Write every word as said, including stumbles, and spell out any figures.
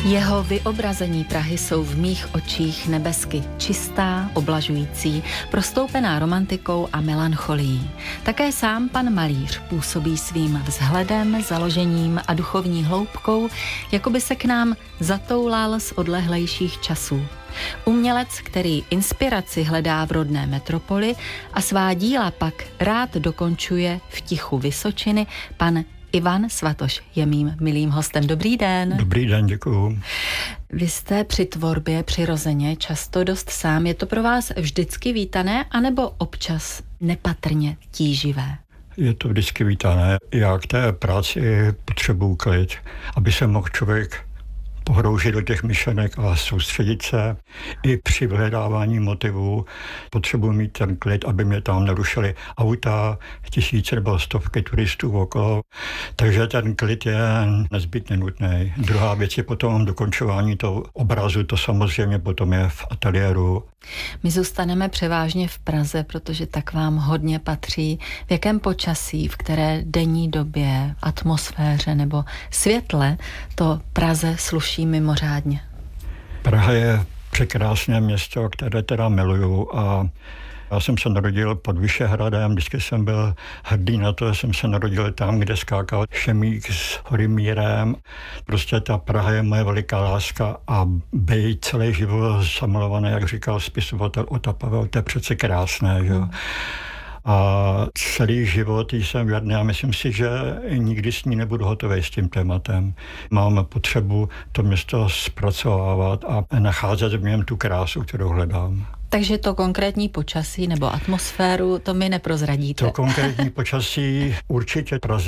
Jeho vyobrazení Prahy jsou v mých očích nebesky čistá, oblažující, prostoupená romantikou a melancholií. Také sám pan malíř působí svým vzhledem, založením a duchovní hloubkou, jako by se k nám zatoulal z odlehlejších časů. Umělec, který inspiraci hledá v rodné metropoli a svá díla pak rád dokončuje v tichu Vysočiny, pan Ivan Svatoš je mým milým hostem. Dobrý den. Dobrý den, děkuju. Vy jste při tvorbě přirozeně často dost sám. Je to pro vás vždycky vítané, anebo občas nepatrně tíživé? Je to vždycky vítané. Já k té práci potřebuji klid, aby se mohl člověk pohroužit do těch myšlenek a soustředit se. I při vyhledávání motivů potřebuji mít ten klid, aby mě tam nerušily auta, tisíce nebo stovky turistů okolo. Takže ten klid je nezbytně nutný. Druhá věc je potom dokončování toho obrazu, to samozřejmě potom je v ateliéru. My zůstaneme převážně v Praze, protože tak vám hodně patří. V jakém počasí, v které denní době, atmosféře nebo světle to Praze sluší mimořádně? Praha je překrásné město, které teda miluju, a já jsem se narodil pod Vyšehradem, vždycky jsem byl hrdý na to, že jsem se narodil tam, kde skákal Šemík s Horymírem. Prostě ta Praha je moje veliká láska a být celý život zamilovaný, jak říkal spisovatel Ota Pavel, to je přece krásné, že? Mm. A celý život jsem věrný a myslím si, že nikdy s ní nebudu hotový s tím tématem. Mám potřebu to město zpracovávat a nacházet v něm tu krásu, kterou hledám. Takže to konkrétní počasí nebo atmosféru, to mi neprozradíte? To konkrétní počasí určitě Praze